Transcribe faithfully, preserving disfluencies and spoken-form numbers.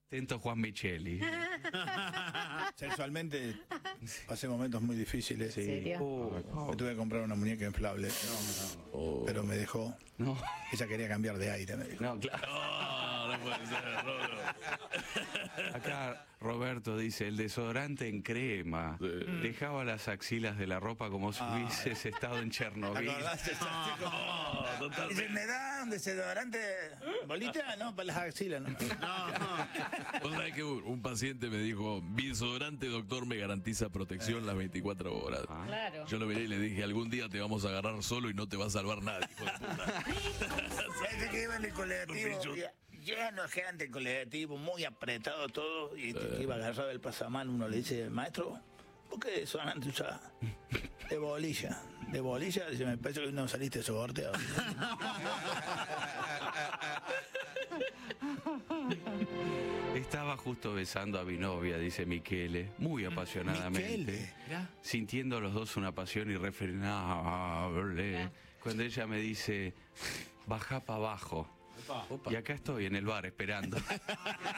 Atento Juan Micheli. Sexualmente pasé momentos muy difíciles. Sí. ¿En serio? Oh, Me tuve que comprar una muñeca inflable, oh. pero me dejó. No, Ella quería cambiar de aire, me dijo. no, claro. No, no puede ser, Rolo. Acá Roberto dice, el desodorante en crema. Sí. Dejaba las axilas de la ropa como si Ah. hubieses estado en Chernobyl. ¿Acordás? No, totalmente. Dice, ¿me da un desodorante bolita? No, para las axilas, no. Vos sabés que un, un paciente me dijo, mi desodorante, doctor, me garantiza protección las veinticuatro horas. Ah. Claro. Yo lo miré y le dije, algún día te vamos a agarrar solo y no te va a salvar nadie, hijo de puta. Parece que iba en el colectivo, Yo- ya- lleno de gente, el colectivo, muy apretado todo, y que iba agarrado del pasamano, uno le dice, maestro, ¿por qué desodorante usás? De bolilla, de bolilla, dice, me parece que no saliste sorteado. Estaba justo besando a mi novia, dice Michele, muy apasionadamente, Michele. Mirá. sintiendo los dos una pasión irrefrenable. Cuando ella me dice, baja para abajo. Opa. Y acá estoy en el bar esperando.